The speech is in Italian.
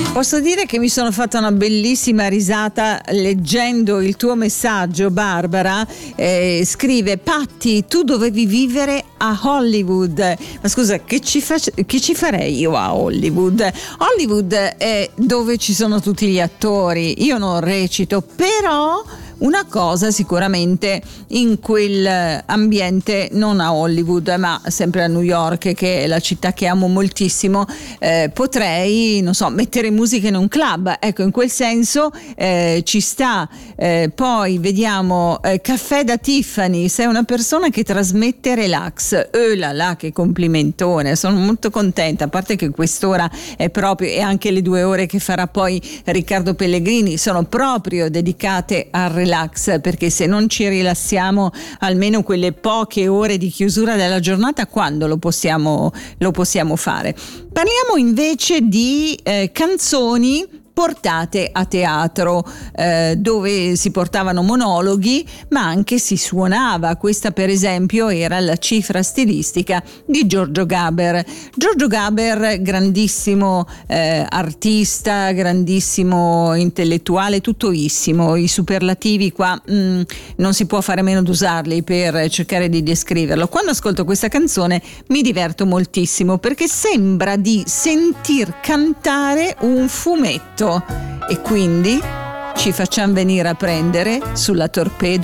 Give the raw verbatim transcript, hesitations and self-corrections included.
Posso dire che mi sono fatta una bellissima risata leggendo il tuo messaggio, Barbara. Eh, scrive: Patti, tu dovevi vivere a Hollywood. Ma scusa, che ci, face- che ci farei io a Hollywood? Hollywood è dove ci sono tutti gli attori. Io non recito, però una cosa sicuramente in quell'ambiente, non a Hollywood ma sempre a New York, che è la città che amo moltissimo, eh, potrei, non so, mettere musica in un club, ecco, in quel senso eh, ci sta. Eh, poi vediamo eh, caffè da Tiffany, sei una persona che trasmette relax. Oh là là, che complimentone, sono molto contenta, a parte che quest'ora è proprio, e anche le due ore che farà poi Riccardo Pellegrini sono proprio dedicate al relax. Relax, perché se non ci rilassiamo almeno quelle poche ore di chiusura della giornata, quando lo possiamo, lo possiamo fare? Parliamo invece di eh, canzoni portate a teatro, eh, dove si portavano monologhi ma anche si suonava. Questa per esempio era la cifra stilistica di Giorgio Gaber. Giorgio Gaber, grandissimo eh, artista, grandissimo intellettuale, tuttoissimo. I superlativi qua mh, non si può fare meno di usarli per cercare di descriverlo. Quando ascolto questa canzone mi diverto moltissimo, perché sembra di sentir cantare un fumetto. E quindi ci facciamo venire a prendere sulla Torpedo